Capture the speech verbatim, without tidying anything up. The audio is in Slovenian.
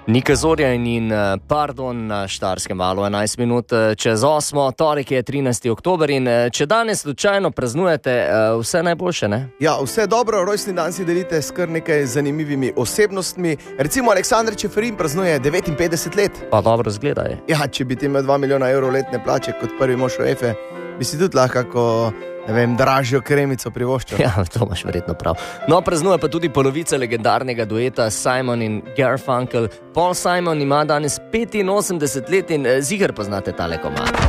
Nika Zorjan in Pardon na Štajerskem valu, enajst minut čez osmo, torek je trinajsti oktober in če danes slučajno praznujete, vse najboljše, ne? Ja, vse dobro, rojstni dan si delite s kar nekaj zanimivimi osebnostmi. Recimo Aleksandr Čeferin praznuje devetinpetdeset let. Pa dobro zgleda je. Ja, če bi ti imel dva milijona evrov letne plače kot prvi mož UEFA, bi si tudi lahko kako, ne vem, dražjo kremico privoščil. Ja, to imaš verjetno prav. No, praznuje pa tudi polovica legendarnega dueta Simon in Garfunkel. Paul Simon ima danes petinosemdeset let in ziher poznate tale komad.